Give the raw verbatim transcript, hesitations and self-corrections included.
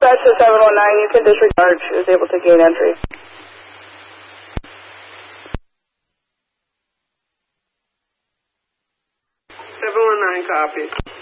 dispatch to seven one nine, you can disregard. She was able to gain entry. seven one nine, copy.